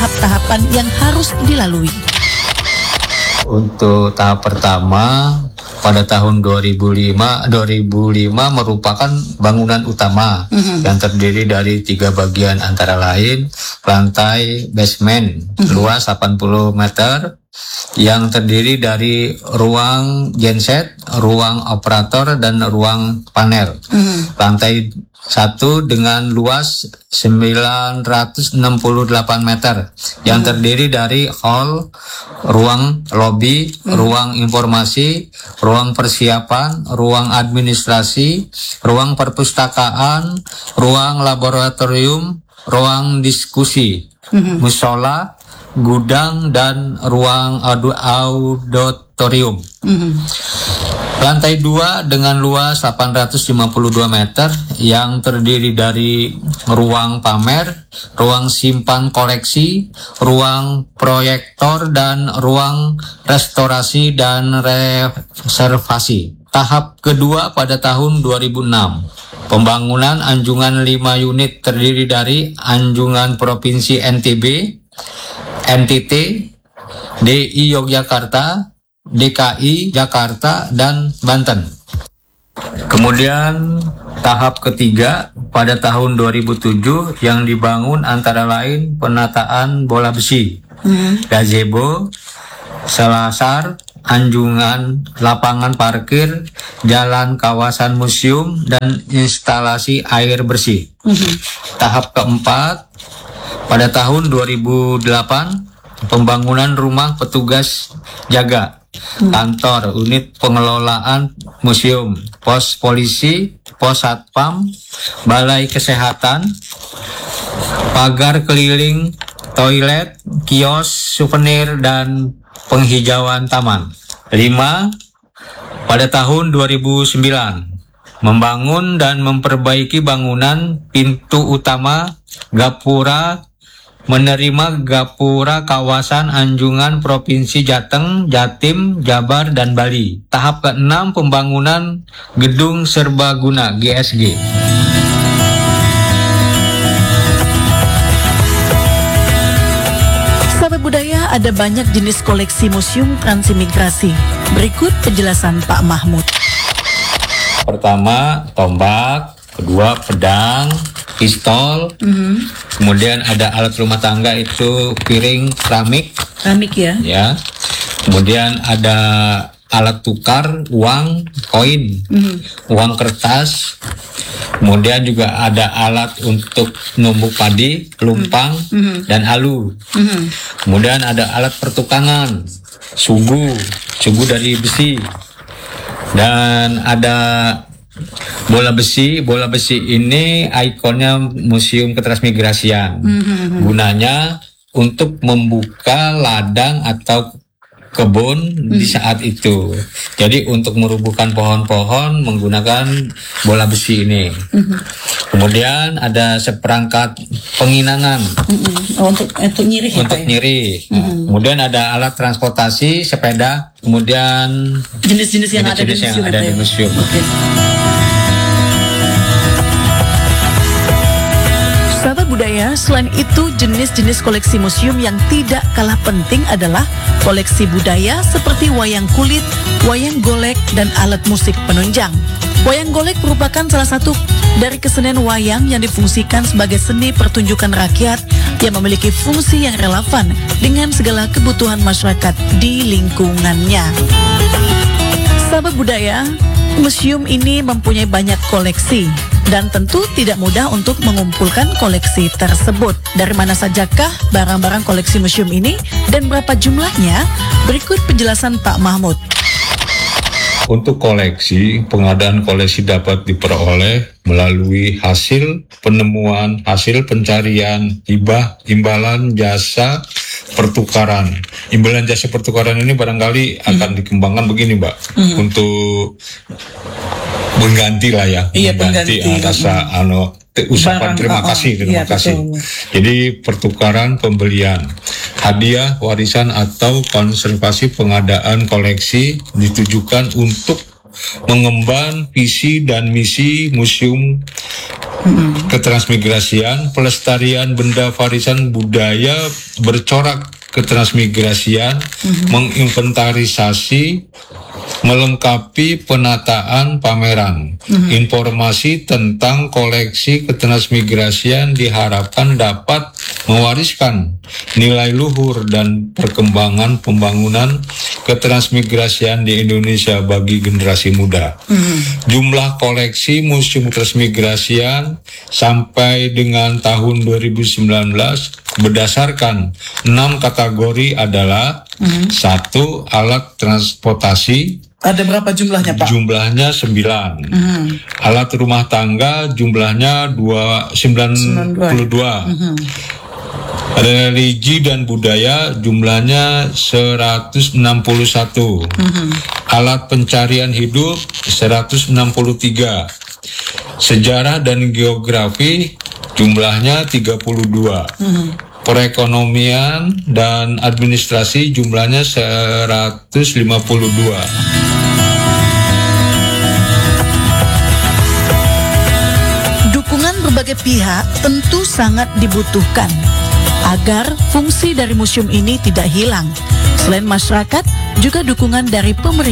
tahap-tahapan yang harus dilalui. Untuk tahap pertama pada tahun 2005 merupakan bangunan utama yang terdiri dari 3 bagian, antara lain lantai basement luas 80 meter yang terdiri dari ruang genset, ruang operator, dan ruang panel. Lantai 1 dengan luas 968 meter yang terdiri dari hall, ruang lobby, ruang informasi, ruang persiapan, ruang administrasi, ruang perpustakaan, ruang laboratorium, ruang diskusi, musola, gudang, dan ruang auditorium. Lantai 2 dengan luas 852 meter yang terdiri dari ruang pamer, ruang simpan koleksi, ruang proyektor, dan ruang restorasi dan reservasi. Tahap kedua pada tahun 2006. Pembangunan anjungan 5 unit terdiri dari anjungan Provinsi NTB, NTT, DI Yogyakarta, DKI Jakarta, dan Banten. Kemudian tahap ketiga pada tahun 2007 yang dibangun antara lain penataan bola besi, gazebo, selasar, anjungan lapangan parkir, jalan kawasan museum, dan instalasi air bersih. Tahap keempat pada tahun 2008 pembangunan rumah petugas jaga, kantor, unit pengelolaan museum, pos polisi, pos satpam, balai kesehatan, pagar keliling, toilet, kios, souvenir, dan penghijauan taman. 5. Pada tahun 2009 membangun dan memperbaiki bangunan pintu utama gapura, menerima gapura kawasan anjungan Provinsi Jateng, Jatim, Jabar, dan Bali. Tahap ke-6 pembangunan gedung serbaguna GSG. Sahabat budaya, ada banyak jenis koleksi museum transimigrasi. Berikut penjelasan Pak Mahmud. Pertama, tombak. Kedua, pedang, pistol. Kemudian ada alat rumah tangga, itu piring keramik. Keramik ya. Ya. Kemudian ada alat tukar, uang, koin, uang kertas. Kemudian juga ada alat untuk numbuk padi, lumpang, dan alu. Kemudian ada alat pertukangan, sugu dari besi. Dan ada bola besi ini ikonnya Museum Ketransmigrasian. Gunanya untuk membuka ladang atau kebun di saat itu. Jadi untuk merubuhkan pohon-pohon menggunakan bola besi ini. Kemudian ada seperangkat penginangan Untuk nyirih. untuk nyirih. Kemudian ada alat transportasi, sepeda. Kemudian Jenis-jenis yang ada di museum. Okay. Sahabat budaya, selain itu jenis-jenis koleksi museum yang tidak kalah penting adalah koleksi budaya seperti wayang kulit, wayang golek, dan alat musik penunjang. Wayang golek merupakan salah satu dari kesenian wayang yang difungsikan sebagai seni pertunjukan rakyat yang memiliki fungsi yang relevan dengan segala kebutuhan masyarakat di lingkungannya. Sahabat budaya, museum ini mempunyai banyak koleksi dan tentu tidak mudah untuk mengumpulkan koleksi tersebut. Dari mana sajakah barang-barang koleksi museum ini dan berapa jumlahnya? Berikut penjelasan Pak Mahmud. Untuk koleksi, pengadaan koleksi dapat diperoleh melalui hasil penemuan, hasil pencarian, hibah, imbalan, jasa, pertukaran. Imbalan jasa pertukaran ini barangkali akan dikembangkan begini, Mbak, untuk mengganti lah ya, mengganti rasa ucapan terima kasih. Betul. Jadi pertukaran pembelian, hadiah, warisan, atau konservasi pengadaan koleksi ditujukan untuk mengemban visi dan misi museum ketransmigrasian, pelestarian benda warisan budaya bercorak ketransmigrasian, menginventarisasi, melengkapi penataan pameran. Informasi tentang koleksi ketransmigrasian diharapkan dapat mewariskan nilai luhur dan perkembangan pembangunan ketransmigrasian di Indonesia bagi generasi muda. Jumlah koleksi Museum Transmigrasian sampai dengan tahun 2019 berdasarkan 6 kategori adalah 1. Alat transportasi. Ada berapa jumlahnya, Pak? Jumlahnya 9. Alat rumah tangga jumlahnya 92. Religi dan budaya jumlahnya 161. Alat pencarian hidup 163. Sejarah dan geografi jumlahnya 32. Perekonomian dan administrasi jumlahnya 152. Dukungan berbagai pihak tentu sangat dibutuhkan agar fungsi dari museum ini tidak hilang. Selain masyarakat, juga dukungan dari pemerintah